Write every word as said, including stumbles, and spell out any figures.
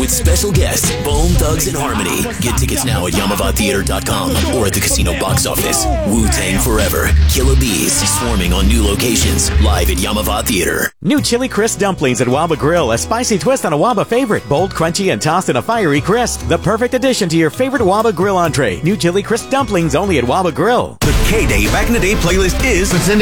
with special guests Bone Thugs and Harmony. Get tickets now at Yamava Theater dot com or at the casino box office. Wu-Tang Forever, Killer Bees, swarming on new locations, live at Yamava Theater. New Chili Crisp Dumplings at Wamba Grill, a spicy twist on a Wamba favorite. Bold, crunchy, and tossed in a fiery crisp. The perfect addition to your favorite Wamba Grill entree. New Chili Crisp Dumplings only at Wamba Grill. The K-Day Back in the Day playlist is